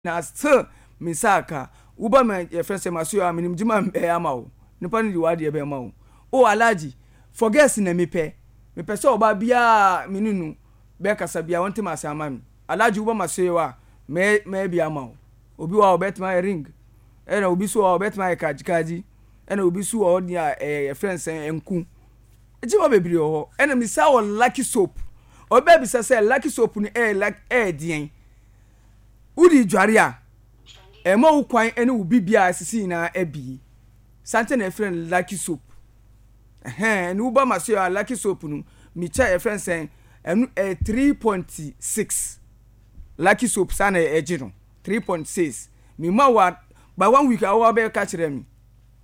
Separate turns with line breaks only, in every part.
na still misaka uba me your friend say maso ya minim jima ama wo nipa ni wade e be ma wo o alaji forget na me pese oba bia minunu be kasa bia wonte ma sama mi alaji uba maso ya me bia ma wo obi wa obet my ring na obi so wa obet my kaji na obi so wa dia your friend say enku ejima bebiri ho na misa wo lucky soap oba bi say lucky soap ni like dien udi dware a ema ukwan ene ubi bia asisi na abi sante na friend lucky soap ene uba maso ya lucky soap nu mi cha your friend say enu 3.6 lucky soap sana eje no 3.6 mi ma wa by 1 week awa be ka kire mi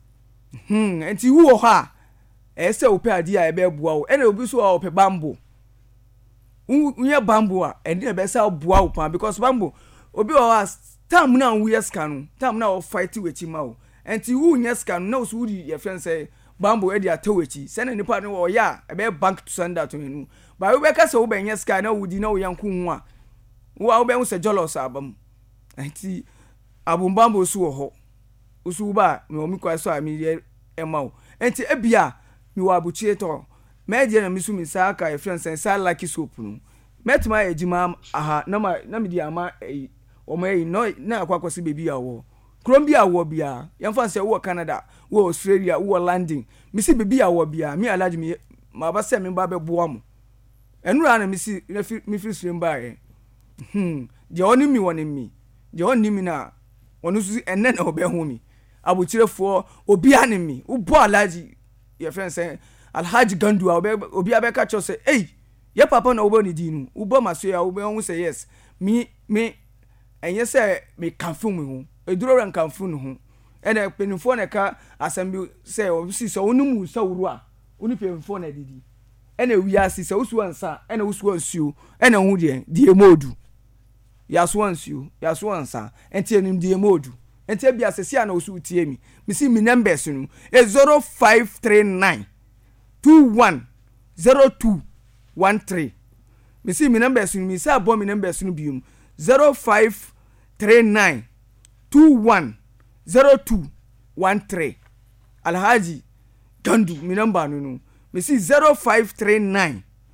enti wo ha ese ope ade a ebe bua wo ene obi so ope bambo unye bambo a ene be sa bua wo pa because bambo obi wa tam na wo yeska no tam na wo fight wechi ma wo enti wo nyeska no na so wudi your friend say bambo e dia tawechi se na nipa no wo ya ebe bank to send that no ba wo be ka se wo be nyeska na wudi na wo yanku hu a wo be hu se jolos abam enti abumbambo su wo ho usu ba me o mi kwa so ami ema wo enti ebia mi wa abuchie to me je na misu mi sa ka your friend say sa lucky soap no metima ejima aha na mi di ama o mai no na akwakwose bebi awo Colombia wo bia yemfa se wo Canada wo Australia wo landing misi bebi awo bia mi alaji mi ma ba se mi ba be boa mo enura na misi mi free stream ba je oni mi woni mi je oni mi na onu su enne na obehu mi abuchirefo obi ani mi ubo alaji your friend say Alhaji Gandu obi abeka cho say hey ye papa na obo ni dinu ubo maso ya obo hu say yes mi enye say me kanfu mu hu eduro ran kanfu no hu ene penifo na ka asambi say obisi so onumu sa wuru a oni penifo na didi ene wiase say usu ansa ene usu ansuo ene hu de modu ya so ansuo ya so ansa enti enim de modu enti bia sesi ana usu tie mi si mi numbers no 0539 210213 si mi numbers no mi sa bo mi numbers no bium 0539 210213 Alhaji Gandu mi number no mi si 0539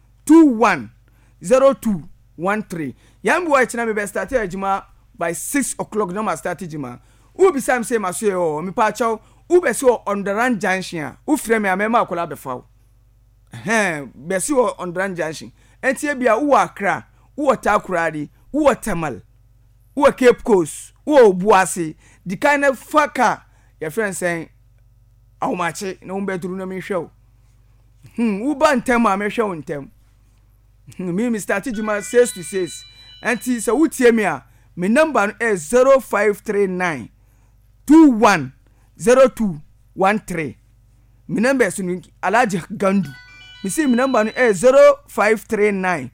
210213 yambo wa china me be start ejima by 6 o'clock no ma start ejima u bi sam say maso e o mi pa chaw u be si on the run junction u frɛ me amema akola be faw be si on the run junction entie bia u Accra u Takoradi u Tamal u Cape Coast u Obuasi di kind of fucker your friend saying awmache na umbe duru na me hwew u ba ntem a me hwew ntem mi start ejima 6 to 6 enti so u tie me a my number is 0539 210213 my number is Alhaji Gandu me see my number is 0539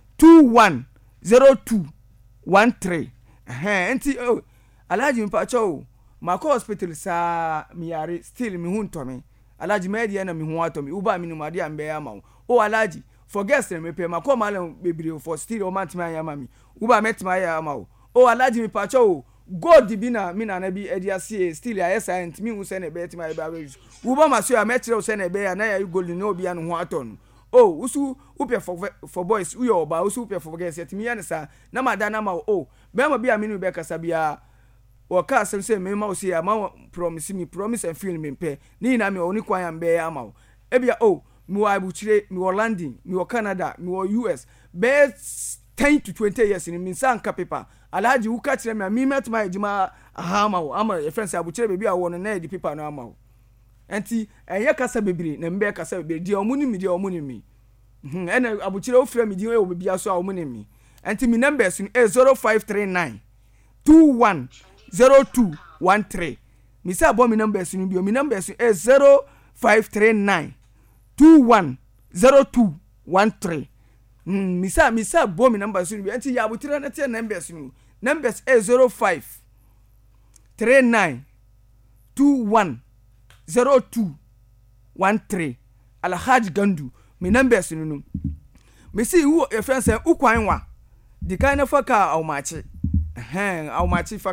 210213 enti Alhaji mpacho mako hospital sa mi yare still mi hu ntomi Alhaji media na mi hu atomi uba mi numade ambe ya ma o Alhaji forget me pe mako malam bebiri for still o mantima ya mami uba metima ya ma o Alhaji mi pacho God bi na mi na bi ediase still ya science mi hu se na be tima ba be uba maso ya metre se na be ya na ya gold no obi ya no hu aton o usu upe for boys uyo oba usu upe for girls yetimi ya nsa na madana ma o be ma bi a minu be kasa bia o ka asem se me ma o se ya ma promise and feel me pe ni na me oni kwan ya mbe ya ma e bia o mi wa abuchire mi wo landing mi wo Canada mi wo US be 10 to 20 years in minsan ka paper Alhaji u ka kire me met my ejima ahama wo ama your friends abuchire bebi a wo no na di paper no ama wo enti enye kasa bebiri na mbe kasa bebiri di omuni mi ene abuchire ofra mi di o bebi aso a omuni mi enti mi numbers is 0539 210213 mi say abo mi numbers ni bi mi numbers is 0539 210213 misa bo mi numbers ni bi enti ya abuchire na tie numbers ni numbers is 05 39 210213 Alhaji Gandu mi numbers ni no mi see who your friend say ukwan wa di kind of faka awmache awmachi